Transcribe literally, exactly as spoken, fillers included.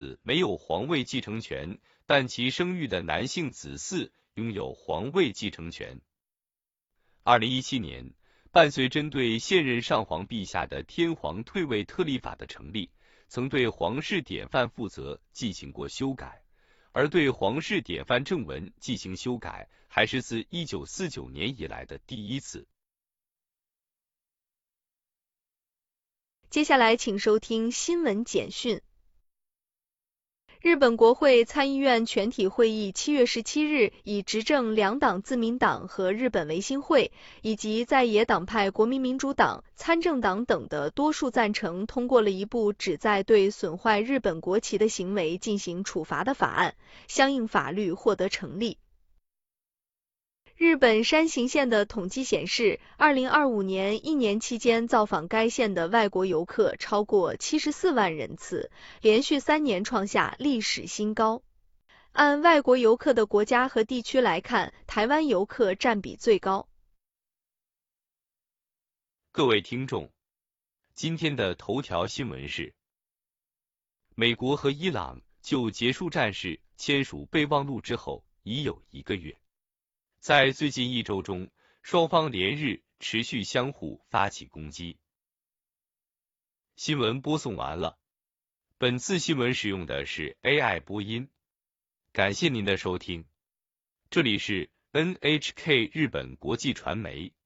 子没有皇位继承权，但其生育的男性子嗣拥有皇位继承权。二零一七年，伴随针对现任上皇陛下的天皇退位特例法的成立，曾对皇室典范负责进行过修改，而对皇室典范正文进行修改，还是自一九四九年以来的第一次。 接下来请收听新闻简讯。日本国会参议院全体会议七月十七日以执政两党自民党和日本维新会以及在野党派国民民主党、参政党等的多数赞成，通过了一部旨在对损坏日本国旗的行为进行处罚的法案，相应法律获得成立。日本山形县的统计显示，二零二五年一年期间造访该县的外国游客超过七十四万人次，连续三年创下历史新高。按外国游客的国家和地区来看，台湾游客占比最高。 各位听众，今天的头条新闻是：美国和伊朗就结束战事签署备忘录之后已有一个月。在最近一周中，双方连日持续相互发起攻击。新闻播送完了，本次新闻使用的是 A I 播音，感谢您的收听。这里是 N H K 日本国际传媒。